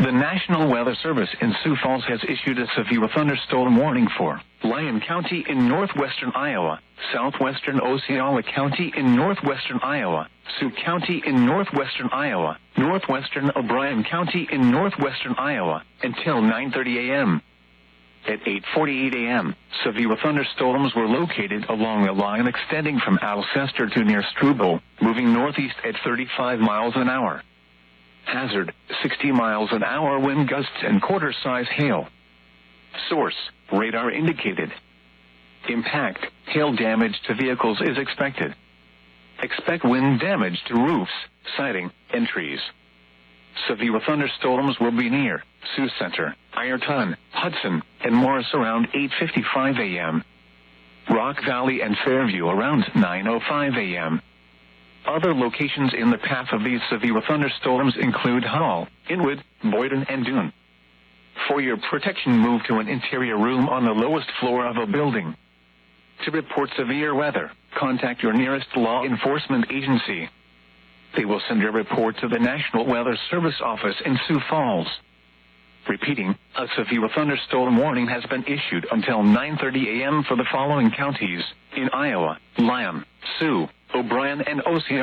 The National Weather Service in Sioux Falls has issued a severe thunderstorm warning for Lyon County in northwestern Iowa, southwestern Osceola County in northwestern Iowa, Sioux County in northwestern Iowa, northwestern O'Brien County in northwestern Iowa, until 9:30 a.m. At 8:48 a.m., severe thunderstorms were located along a line extending from Alcester to near Struble, moving northeast at 35 miles an hour. Hazard, 60 miles an hour wind gusts and quarter-size hail. Source, radar indicated. Impact, hail damage to vehicles is expected. Expect wind damage to roofs, siding, and trees. Severe thunderstorms will be near Sioux Center, Ironton, Hudson, and Morris around 8:55 a.m. Rock Valley and Fairview around 9:05 a.m. Other locations in the path of these severe thunderstorms include Hall, Inwood, Boyden, and Dune. For your protection, move to an interior room on the lowest floor of a building. To report severe weather, contact your nearest law enforcement agency. They will send your report to the National Weather Service office in Sioux Falls. Repeating, a severe thunderstorm warning has been issued until 9:30 a.m. for the following counties in Iowa: Lyon, Sioux, O'Brien, and Osceola.